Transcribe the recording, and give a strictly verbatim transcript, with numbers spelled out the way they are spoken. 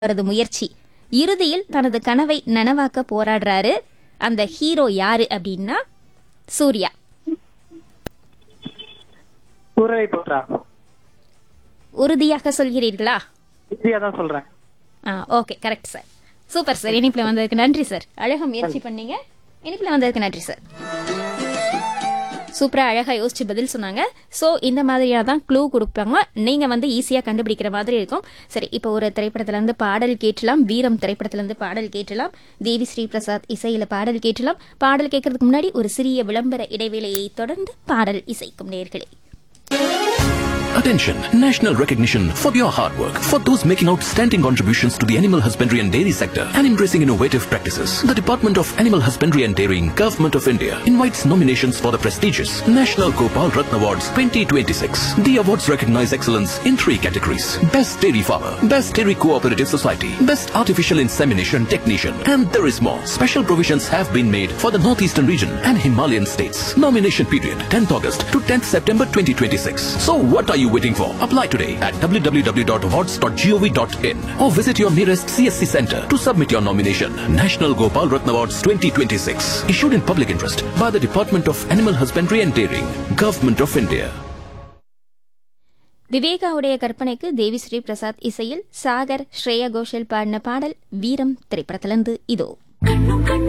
அவரது முயற்சி இறுதியில் தனது கனவை நனவாக்க போராடுறாரு. அந்த ஹீரோ யாரு அப்படின்னா சூர்யா. சூரரை போற்றா உறுதியாக சொல்கிறீர்களா? இந்தியா தான் சொல்றேன். ஆ okay, correct sir. Super sir. இனிப்புல வந்ததுக்கு நன்றி சார். அழகா முயற்சி பண்ணீங்க. இனிப்புல வந்ததுக்கு நன்றி சார். சூப்பரா அழகா யோசிச்சு பதில் சொன்னாங்க. ஸோ இந்த மாதிரியா தான் க்ளூ கொடுப்பாங்க, நீங்க வந்து ஈஸியா கண்டுபிடிக்கிற மாதிரி இருக்கும். சரி, இப்போ ஒரு திரைப்படத்துல இருந்து பாடல் கேட்டலாம். வீரம் திரைப்படத்துல இருந்து பாடல் கேட்டலாம். தேவி ஸ்ரீ பிரசாத் இசையில பாடல் கேட்டலாம். பாடல் கேட்கறதுக்கு முன்னாடி ஒரு சிறிய விளம்பர இடைவேளையை தொடர்ந்து பாடல் இசைக்கும் நேர்களே. Attention! National recognition for your hard work. For those making outstanding contributions to the animal husbandry and dairy sector and embracing innovative practices, the Department of Animal Husbandry and Dairying, Government of India invites nominations for the prestigious National Gopal Ratna Awards twenty twenty-six. The awards recognize excellence in three categories: Best Dairy Farmer, Best Dairy Cooperative Society, Best Artificial Insemination Technician, and there is more. Special provisions have been made for the Northeastern region and Himalayan states. Nomination period tenth August to tenth September twenty twenty-six. So what are you waiting for? Apply today at w w w dot awards dot gov dot in or visit your nearest C S C center to submit your nomination. National Gopal Ratna Awards twenty twenty-six. Issued in public interest by the Department of Animal Husbandry and Dairying, Government of India. விவேகாவுடைய கற்பனைக்கு தேவி ஸ்ரீ பிரசாத் இசையில் சாகர் ஸ்ரேயா கோஷல் பாடின பாடல் வீரம் திரைப்படத்திலிருந்து இதோ.